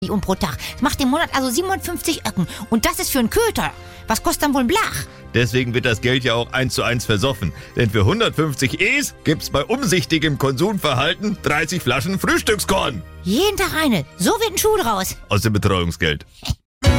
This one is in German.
und pro Tag. Das macht im Monat also 57 Öcken. Und das ist für einen Köter. Was kostet dann wohl ein Blach? Deswegen wird das Geld ja auch 1:1 versoffen. Denn für 150 Es gibt's bei umsichtigem Konsumverhalten 30 Flaschen Frühstückskorn. Jeden Tag eine. So wird ein Schuh draus. Aus dem Betreuungsgeld.